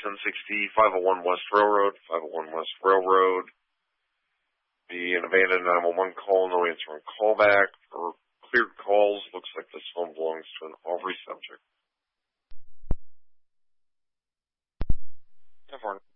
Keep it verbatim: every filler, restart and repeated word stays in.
ten sixty, five oh one West Railroad, five oh one West Railroad. Be an abandoned nine one one call, no answer on callback. For cleared calls, looks like this phone belongs to an Aubrey subject. Yeah,